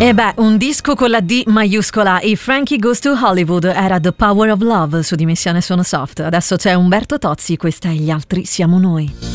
E beh, un disco con la D maiuscola. I Frankie Goes to Hollywood era The Power of Love su Dimensione Sono Soft. Adesso c'è Umberto Tozzi, questa e gli altri siamo noi.